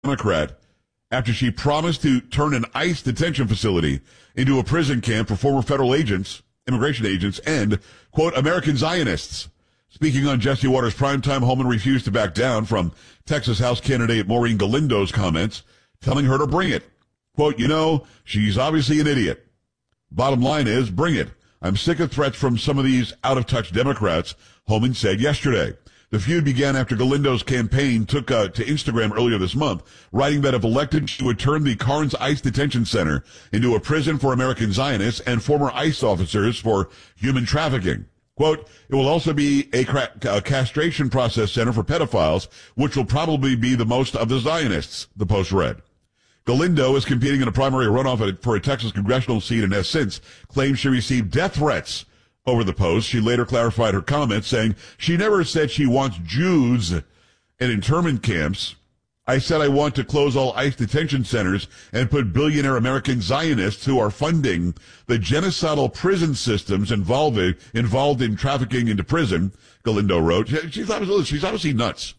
Democrat after she promised to turn an ICE detention facility into a prison camp for former federal agents, immigration agents, and, quote, American Zionists. Speaking on Jesse Watters' primetime, Holman refused to back down from Texas House candidate Maureen Galindo's comments, telling her to bring it. Quote, she's obviously an idiot. Bottom line is, bring it. I'm sick of threats from some of these out-of-touch Democrats, Holman said yesterday. The feud began after Galindo's campaign took to Instagram earlier this month, writing that if elected, she would turn the Karnes ICE detention center into a prison for American Zionists and former ICE officers for human trafficking. Quote, it will also be a castration process center for pedophiles, which will probably be the most of the Zionists, the Post read. Galindo is competing in a primary runoff for a Texas congressional seat and has since claimed she received death threats over the post. She later clarified her comments, saying she never said she wants Jews in internment camps. I said I want to close all ICE detention centers and put billionaire American Zionists who are funding the genocidal prison systems involved in trafficking into prison, Galindo wrote. She's obviously nuts.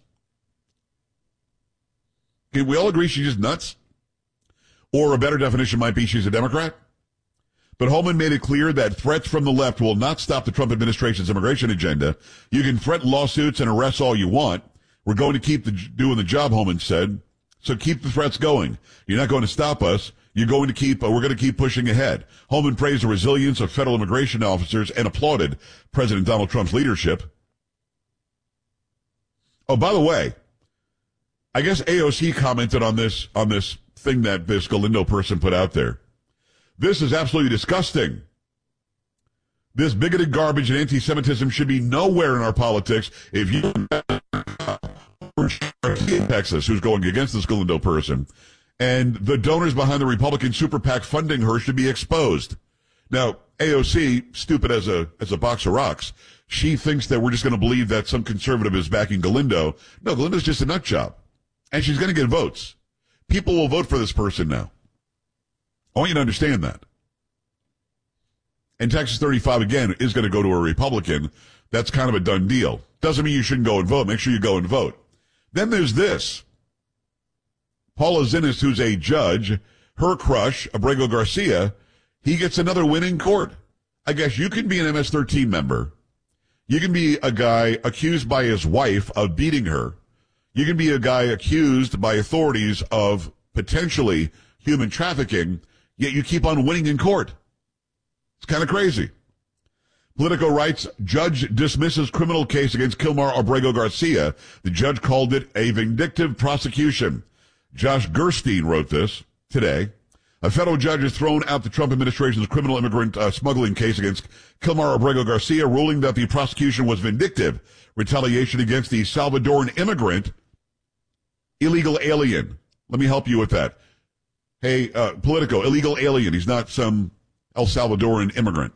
Can we all agree she's just nuts? Or a better definition might be she's a Democrat? But Holman made it clear that threats from the left will not stop the Trump administration's immigration agenda. You can threaten lawsuits and arrests all you want. We're going to keep doing the job, Holman said. So keep the threats going. You're not going to stop us. We're going to keep pushing ahead. Holman praised the resilience of federal immigration officers and applauded President Donald Trump's leadership. Oh, by the way, I guess AOC commented on this thing that this Galindo person put out there. This is absolutely disgusting. This bigoted garbage and anti-Semitism should be nowhere in our politics. If you in Texas, who's going against this Galindo person, and the donors behind the Republican super PAC funding her should be exposed. Now, AOC, stupid as a box of rocks, she thinks that we're just going to believe that some conservative is backing Galindo. No, Galindo's just a nut job, and she's going to get votes. People will vote for this person now. I want you to understand that. And Texas 35, again, is going to go to a Republican. That's kind of a done deal. Doesn't mean you shouldn't go and vote. Make sure you go and vote. Then there's this. Paula Zinnes, who's a judge, her crush, Abrego Garcia, he gets another win in court. I guess you can be an MS-13 member. You can be a guy accused by his wife of beating her. You can be a guy accused by authorities of potentially human trafficking, yet you keep on winning in court. It's kind of crazy. Politico writes, judge dismisses criminal case against Kilmar Abrego Garcia. The judge called it a vindictive prosecution. Josh Gerstein wrote this today. A federal judge has thrown out the Trump administration's criminal immigrant smuggling case against Kilmar Abrego Garcia, ruling that the prosecution was vindictive retaliation against the Salvadoran immigrant, illegal alien. Let me help you with that. Hey, Politico, illegal alien. He's not some El Salvadoran immigrant.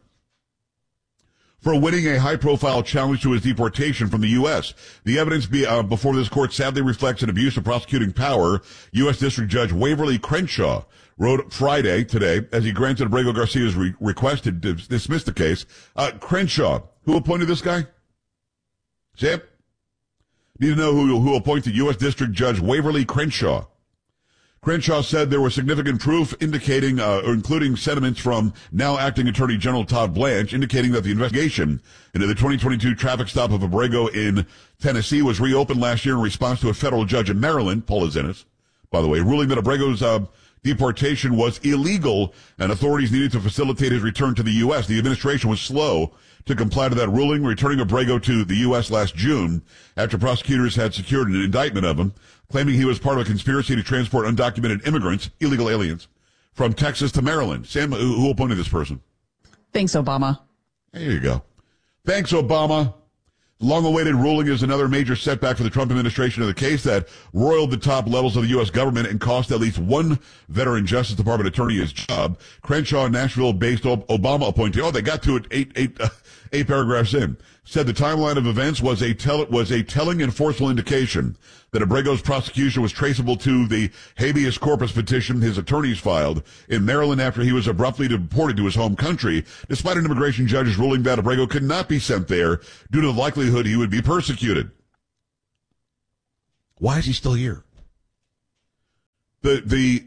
For winning a high-profile challenge to his deportation from the U.S. The evidence before this court sadly reflects an abuse of prosecuting power. U.S. District Judge Waverly Crenshaw wrote Friday, today, as he granted Abrego Garcia's request to dismiss the case. Crenshaw, who appointed this guy? Sam? Need to know who appointed U.S. District Judge Waverly Crenshaw. Crenshaw said there was significant proof indicating, or including sentiments from now acting Attorney General Todd Blanche, indicating that the investigation into the 2022 traffic stop of Abrego in Tennessee was reopened last year in response to a federal judge in Maryland, Paula Zinnes, by the way, ruling that Abrego's deportation was illegal and authorities needed to facilitate his return to the U.S. The administration was slow to comply to that ruling, returning Abrego to the U.S. last June after prosecutors had secured an indictment of him, claiming he was part of a conspiracy to transport undocumented immigrants, illegal aliens, from Texas to Maryland. Sam, who appointed this person? Thanks, Obama. There you go. Thanks, Obama. Long-awaited ruling is another major setback for the Trump administration of the case that roiled the top levels of the U.S. government and cost at least one veteran Justice Department attorney his job. Crenshaw, Nashville-based Obama appointee, they got to it eight paragraphs in, said the timeline of events was a telling and forceful indication that Abrego's prosecution was traceable to the habeas corpus petition his attorneys filed in Maryland after he was abruptly deported to his home country, despite an immigration judge's ruling that Abrego could not be sent there due to the likelihood he would be persecuted. Why is he still here? The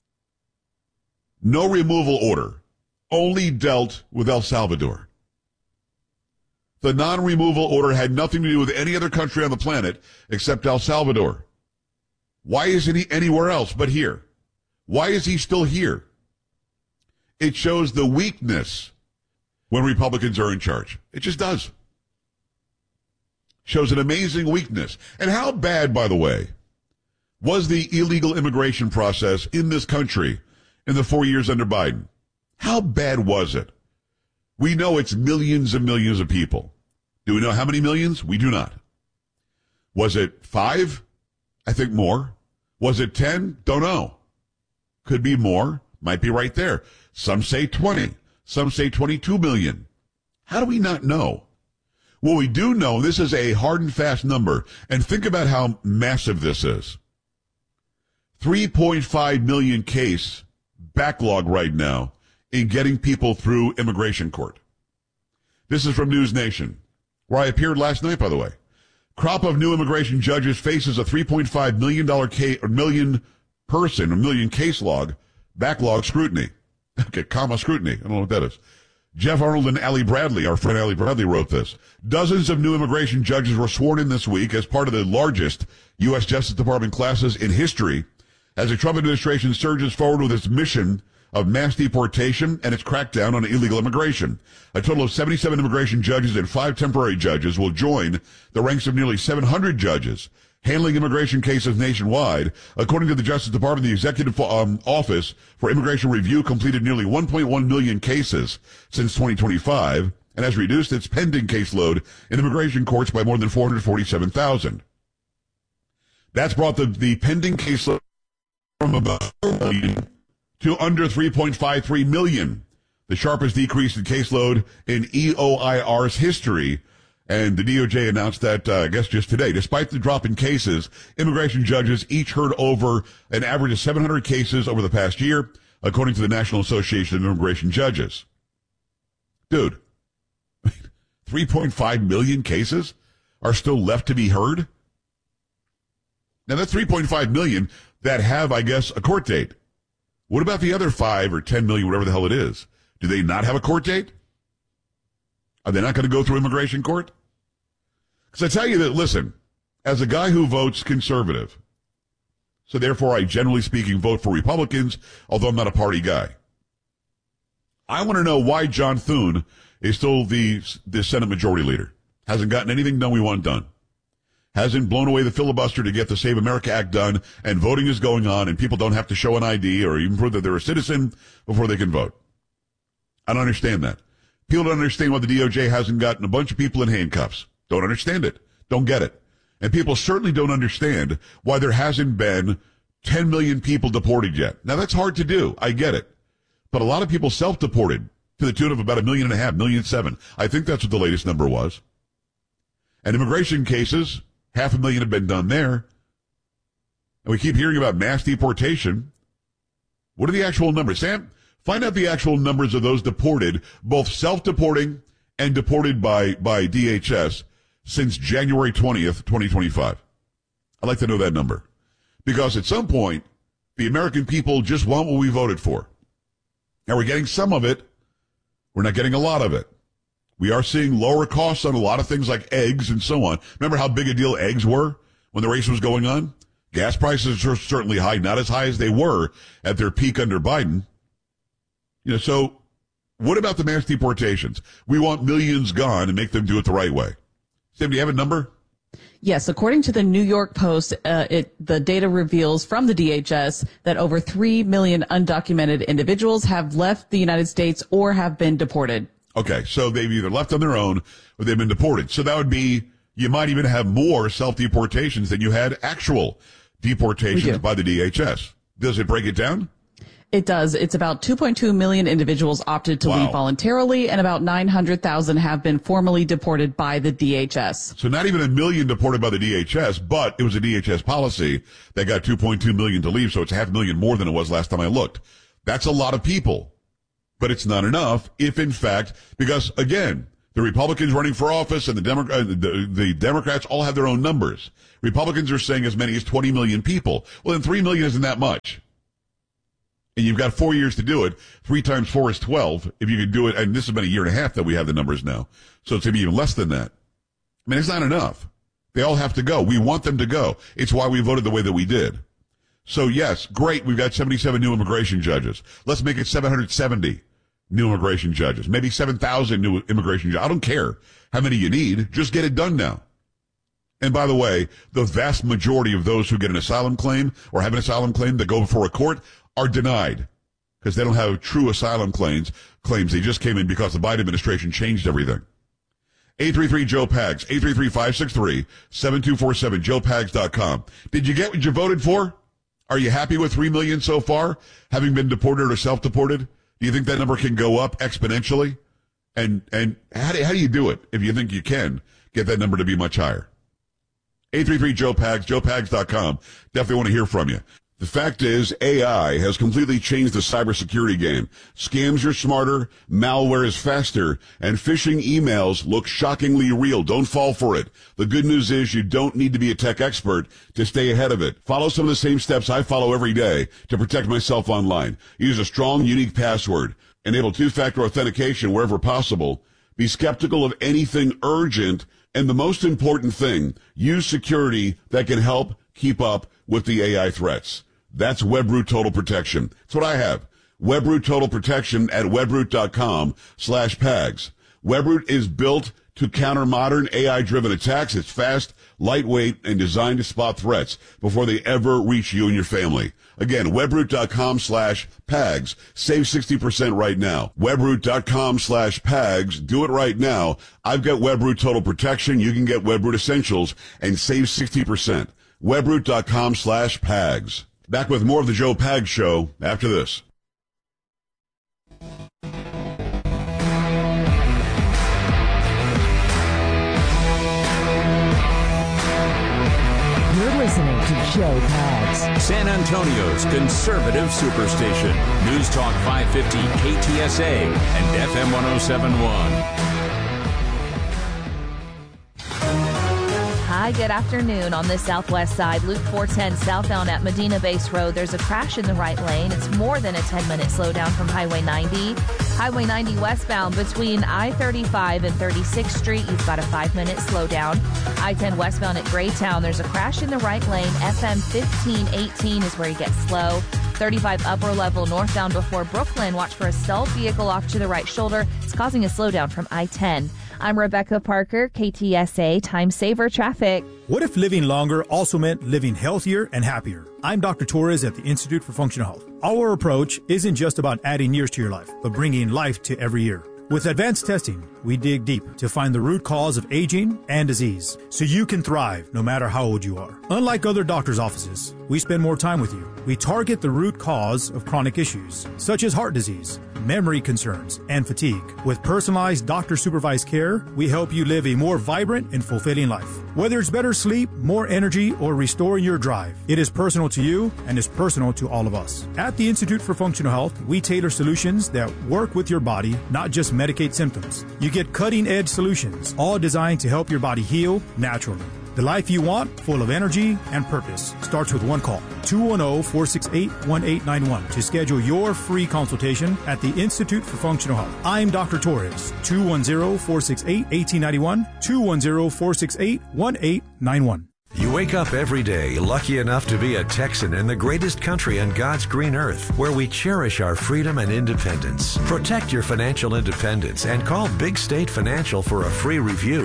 no removal order only dealt with El Salvador. The non-removal order had nothing to do with any other country on the planet except El Salvador. Why isn't he anywhere else but here? Why is he still here? It shows the weakness when Republicans are in charge. It just does. Shows an amazing weakness. And how bad, by the way, was the illegal immigration process in this country in the 4 years under Biden? How bad was it? We know it's millions and millions of people. Do we know how many millions? We do not. Was it 5? I think more. Was it 10? Don't know. Could be more. Might be right there. Some say 20. Some say 22 million. How do we not know? Well, we do know this is a hard and fast number. And think about how massive this is. 3.5 million case backlog right now in getting people through immigration court. This is from News Nation, where I appeared last night, by the way. Crop of new immigration judges faces a $3.5 million case log, backlog scrutiny. Okay, comma scrutiny. I don't know what that is. Jeff Arnold and Ali Bradley, our friend Ali Bradley, wrote this. Dozens of new immigration judges were sworn in this week as part of the largest U.S. Justice Department classes in history as the Trump administration surges forward with its mission of mass deportation and its crackdown on illegal immigration. A total of 77 immigration judges and 5 temporary judges will join the ranks of nearly 700 judges handling immigration cases nationwide. According to the Justice Department, the Executive Office for Immigration Review completed nearly 1.1 million cases since 2025 and has reduced its pending caseload in immigration courts by more than 447,000. That's brought the pending caseload from about 4 million to under 3.53 million, the sharpest decrease in caseload in EOIR's history. And the DOJ announced that, I guess just today. Despite the drop in cases, immigration judges each heard over an average of 700 cases over the past year, according to the National Association of Immigration Judges. Dude, 3.5 million cases are still left to be heard? Now, that's 3.5 million that have, I guess, a court date. What about the other 5 or 10 million, whatever the hell it is? Do they not have a court date? Are they not going to go through immigration court? Because I tell you that, listen, as a guy who votes conservative, so therefore I generally speaking vote for Republicans, although I'm not a party guy, I want to know why John Thune is still the Senate Majority Leader. Hasn't gotten anything done we want done. Hasn't blown away the filibuster to get the Save America Act done, and voting is going on, and people don't have to show an ID or even prove that they're a citizen before they can vote. I don't understand that. People don't understand why the DOJ hasn't gotten a bunch of people in handcuffs. Don't understand it. Don't get it. And people certainly don't understand why there hasn't been 10 million people deported yet. Now, that's hard to do. I get it. But a lot of people self-deported to the tune of about 1.5 million, 1.7 million. I think that's what the latest number was. And immigration cases, 500,000 have been done there. And we keep hearing about mass deportation. What are the actual numbers? Sam, find out the actual numbers of those deported, both self-deporting and deported by DHS since January 20th, 2025. I'd like to know that number. Because at some point, the American people just want what we voted for. Now, we're getting some of it. We're not getting a lot of it. We are seeing lower costs on a lot of things like eggs and so on. Remember how big a deal eggs were when the race was going on? Gas prices are certainly high, not as high as they were at their peak under Biden. You know, so what about the mass deportations? We want millions gone and make them do it the right way. Sam, do you have a number? Yes, according to the New York Post, the data reveals from the DHS that over 3 million undocumented individuals have left the United States or have been deported. Okay, so they've either left on their own or they've been deported. So that would be, you might even have more self-deportations than you had actual deportations by the DHS. Does it break it down? It does. It's about 2.2 million individuals opted to leave voluntarily, and about 900,000 have been formally deported by the DHS. So not even 1 million deported by the DHS, but it was a DHS policy that got 2.2 million to leave, so it's 500,000 more than it was last time I looked. That's a lot of people, but it's not enough if, in fact, because, again, the Republicans running for office and the Democrats all have their own numbers. Republicans are saying as many as 20 million people. Well, then 3 million isn't that much. And you've got 4 years to do it. 3 times 4 is 12. If you could do it, and this has been a year and a half that we have the numbers now. So it's going to be even less than that. I mean, it's not enough. They all have to go. We want them to go. It's why we voted the way that we did. So yes, great. We've got 77 new immigration judges. Let's make it 770 new immigration judges. Maybe 7,000 new immigration judges. I don't care how many you need. Just get it done now. And by the way, the vast majority of those who get an asylum claim or have an asylum claim that go before a court are denied because they don't have true asylum claims. They just came in because the Biden administration changed everything. 833-JOE-PAGS, 833-563-7247, joepags.com. Did you get what you voted for? Are you happy with 3 million so far, having been deported or self-deported? Do you think that number can go up exponentially? And how do you do it if you think you can get that number to be much higher? 833-JOE-PAGS, joepags.com. Definitely want to hear from you. The fact is, AI has completely changed the cybersecurity game. Scams are smarter, malware is faster, and phishing emails look shockingly real. Don't fall for it. The good news is you don't need to be a tech expert to stay ahead of it. Follow some of the same steps I follow every day to protect myself online. Use a strong, unique password. Enable two-factor authentication wherever possible. Be skeptical of anything urgent. And the most important thing, use security that can help keep up with the AI threats. That's WebRoot Total Protection. That's what I have. WebRoot Total Protection at webroot.com/PAGS. WebRoot is built to counter modern AI-driven attacks. It's fast, lightweight, and designed to spot threats before they ever reach you and your family. Again, webroot.com/PAGS. Save 60% right now. Webroot.com/PAGS. Do it right now. I've got WebRoot Total Protection. You can get WebRoot Essentials and save 60%. Webroot.com/PAGS. Back with more of the Joe Pags Show after this. You're listening to Joe Pags, San Antonio's conservative superstation. News Talk 550 KTSA and FM 1071. Hi, good afternoon. On the southwest side, Loop 410 southbound at Medina Base Road, there's a crash in the right lane. It's more than a 10-minute slowdown from Highway 90. Highway 90 westbound between I-35 and 36th Street, you've got a 5-minute slowdown. I-10 westbound at Graytown, there's a crash in the right lane. FM 1518 is where you get slow. 35 upper level northbound before Brooklyn, watch for a stealth vehicle off to the right shoulder. It's causing a slowdown from I-10. I'm Rebecca Parker, KTSA Time Saver Traffic. What if living longer also meant living healthier and happier? I'm Dr. Torres at the Institute for Functional Health. Our approach isn't just about adding years to your life, but bringing life to every year. With advanced testing, we dig deep to find the root cause of aging and disease so you can thrive no matter how old you are. Unlike other doctors' offices, we spend more time with you. We target the root cause of chronic issues, such as heart disease, memory concerns, and fatigue. With personalized doctor-supervised care, we help you live a more vibrant and fulfilling life. Whether it's better sleep, more energy, or restoring your drive, it is personal to you and is personal to all of us. At the Institute for Functional Health, we tailor solutions that work with your body, not just medicate symptoms. You get cutting-edge solutions, all designed to help your body heal naturally. The life you want, full of energy and purpose, starts with one call. 210-468-1891 to schedule your free consultation at the Institute for Functional Health. I'm Dr. Torres. 210-468-1891, 210-468-1891. You wake up every day lucky enough to be a Texan in the greatest country on God's green earth, where we cherish our freedom and independence. Protect your financial independence and call Big State Financial for a free review.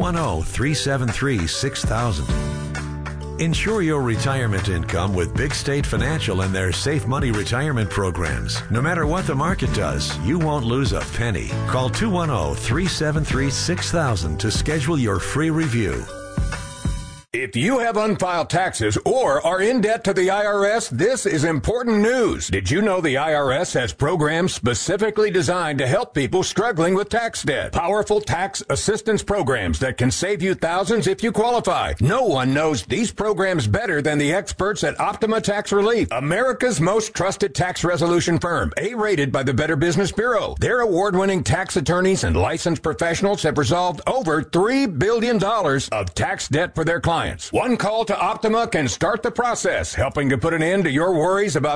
210-373-6000. Ensure your retirement income with Big State Financial and their Safe Money retirement programs. No matter what the market does, you won't lose a penny. Call 210-373-6000 to schedule your free review. If you have unfiled taxes or are in debt to the IRS, this is important news. Did you know the IRS has programs specifically designed to help people struggling with tax debt? Powerful tax assistance programs that can save you thousands if you qualify. No one knows these programs better than the experts at Optima Tax Relief, America's most trusted tax resolution firm, A-rated by the Better Business Bureau. Their award-winning tax attorneys and licensed professionals have resolved over $3 billion of tax debt for their clients. One call to Optima can start the process, helping to put an end to your worries about